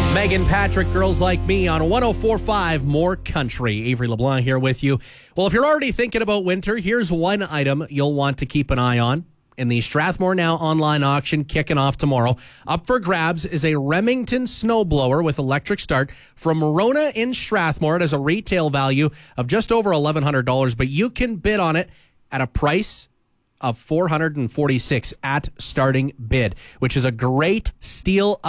Megan Patrick, Girls Like Me on 104.5 More Country. Avery LeBlanc here with you. Well, if you're already thinking about winter, here's one item you'll want to keep an eye on. In the Strathmore Now online auction kicking off tomorrow, up for grabs is a Remington snowblower with electric start from Rona in Strathmore. It has a retail value of just over $1,100, but you can bid on it at a price of $446 at starting bid, which is a great steal